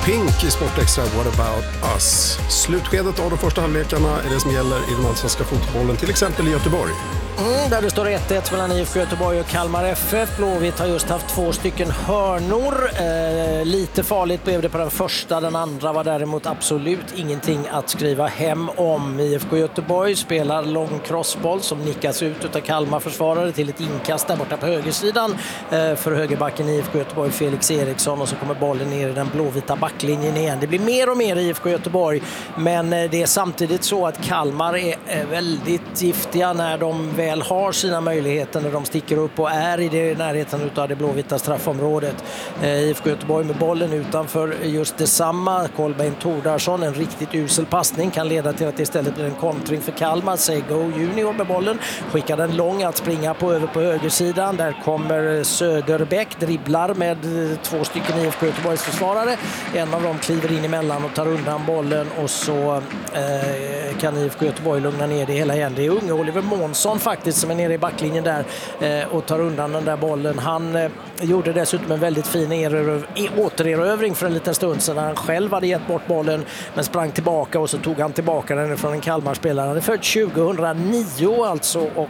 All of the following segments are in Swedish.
Pink i Sportextra, What about us? Slutskedet av de första halvlekarna är det som gäller i den allsvenska fotbollen, till exempel i Göteborg. Där det står 1-1 mellan IFK Göteborg och Kalmar FF. Blåvitt har just haft 2 stycken hörnor. Lite farligt blev det på den första. Den andra var däremot absolut ingenting att skriva hem om. IFK Göteborg spelar lång crossboll som nickas ut av Kalmar-försvarare till ett inkast där borta på högersidan för högerbacken IFK Göteborg Felix Eriksson, och så kommer bollen ner i den blåvita backlinjen igen. Det blir mer och mer IFK Göteborg, men det är samtidigt så att Kalmar är väldigt giftiga när de väl har sina möjligheter, när de sticker upp och är i det närheten av det blåvita straffområdet. IFK Göteborg med bollen utanför just detsamma. Kolbeinn Tordarsson, en riktigt usel passning kan leda till att det istället blir en kontring för Kalmar. Sego Junior med bollen, skickar den lång att springa på över på högersidan. Där kommer Söderbäck, dribblar med 2 stycken IFK Göteborgs försvarare. En av dem kliver in emellan och tar undan bollen, och så kan IFK Göteborg lugna ner det hela igen. Det är unge Oliver Månsson faktiskt som är nere i backlinjen där och tar undan den där bollen. Han gjorde dessutom en väldigt fin återerövring för en liten stund sedan när han själv hade gett bort bollen, men sprang tillbaka och så tog han tillbaka den från en Kalmar-spelare. Han är född 2009 alltså, och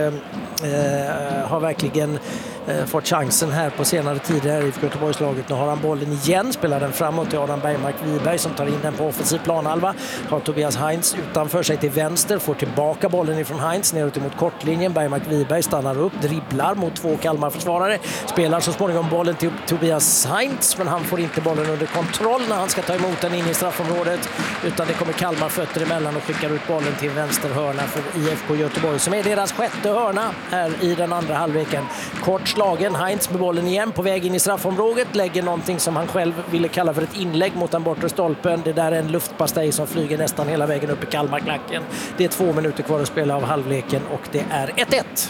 har verkligen fått chansen här på senare tid här i Göteborgslaget. Nu har han bollen igen, spelar den framåt till Adam Bergmark Wiberg som tar in den på offensiv planhalva. Har Tobias Heinz utanför sig till vänster, får tillbaka bollen ifrån Heinz neråt mot kortlinjen. Bergmark Wiberg stannar upp, dribblar mot 2 Kalmar-försvarare, spelar så småningom bollen till Tobias Heinz, men han får inte bollen under kontroll när han ska ta emot den in i straffområdet, utan det kommer Kalmar fötter emellan och skickar ut bollen till vänster hörna för IFK Göteborg, som är deras 6:e hörna här i den andra halvleken. Kort slagen, Heinz med bollen igen på väg in i straffområdet, lägger någonting som han själv ville kalla för ett inlägg mot den bortre stolpen. Det där är en luftpastej som flyger nästan hela vägen upp i Kalmarklacken. Det är 2 minuter kvar att spela av halvleken och det är 1-1.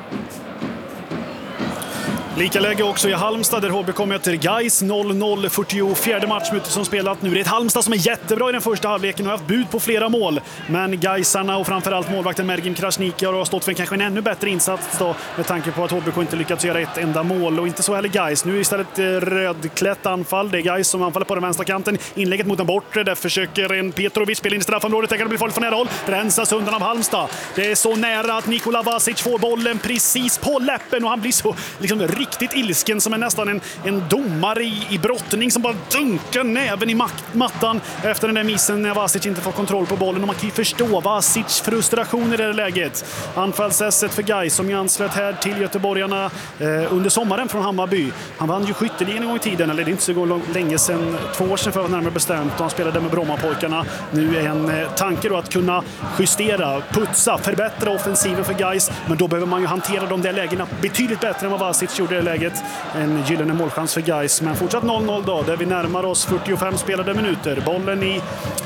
Lika läge också i Halmstad där HBK möter Gais 0-0, 44 matchminuter som spelat. Nu är det ett Halmstad som är jättebra i den första halvleken och har haft bud på flera mål. Men Gaisarna och framförallt målvakten Mergim Krasniqi har stått för kanske en ännu bättre insats då, med tanke på att HBK inte lyckats göra ett enda mål, och inte så heller Gais. Nu är istället rödklätt anfall. Det är Gais som anfaller på den vänstra kanten. Inlägget mot den bortre, där försöker en Petrovic spela in i straffområdet. Det kan bli farligt från nära håll. Rensas undan av Halmstad. Det är så nära att Nikola Vasic får bollen precis på läppen, och han blir så riktigt ilsken som är nästan en domare i brottning som bara dunkar näven i mattan efter den där missen när Vasic inte får kontroll på bollen. Och man kan ju förstå Vasic frustration i det här läget. Anfallsässet för Gais som ju anslöt här till göteborgarna under sommaren från Hammarby. Han vann ju skytteligan en gång i tiden, eller det är inte så länge sedan, 2 år sedan för att vara närmare bestämt, och han spelade med Brommapojkarna. Nu är en tanke då att kunna justera, putsa, förbättra offensiven för Gais, men då behöver man ju hantera de där lägena betydligt bättre än vad Vasic gjorde i läget. En gyllene målchans för Gais, men fortsatt 0-0 då, där vi närmar oss 45 spelade minuter. Bollen i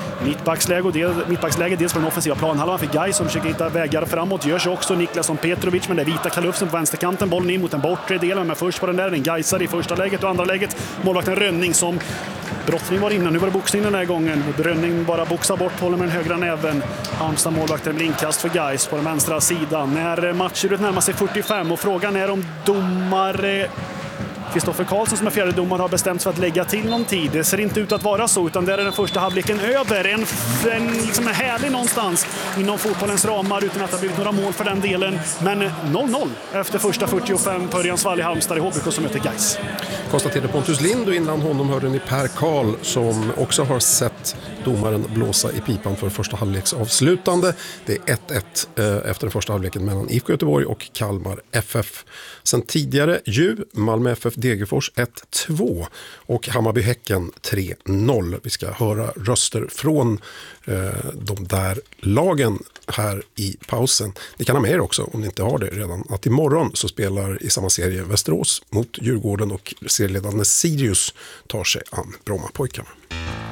mittbacksläge, dels på den offensiva planhalvan för Gais som försöker hitta vägar framåt. Görs också Niklasson Petrovic, men det är vita Kalufsen på vänsterkanten. Bollen in mot den bortre delen, men först på den där, en Gaisar i första läget, och andra läget målvakten Rönning som brottning var innan, nu var det boxning den här gången. Rönning bara boxar bort, håller med den högra näven. Halmstad målvakten blir inkast för Gais på den vänstra sidan. När matchen närmar sig 45 och frågan är om domare Kristoffer Karlsson som är fjärde domare har bestämt sig för att lägga till någon tid. Det ser inte ut att vara så, utan där är den första halvleken över. En härlig någonstans inom fotbollens ramar, utan att det har blivit några mål för den delen. Men 0-0 efter första 45 på Örjansvall i Halmstad i HBK som möter Gais. Konstaterade Pontus Lind, och innan honom hörde ni Per Karl som också har sett domaren blåsa i pipan för första halvleks avslutande. Det är 1-1 efter den första halvleken mellan IFK Göteborg och Kalmar FF. Sen tidigare Malmö FF Degerfors 1-2 och Hammarby-Häcken 3-0. Vi ska höra röster från de där lagen här i pausen. Ni kan ha med er också, om ni inte har det redan, att imorgon så spelar i samma serie Västerås mot Djurgården, och serieledande Sirius tar sig an Brommapojkarna.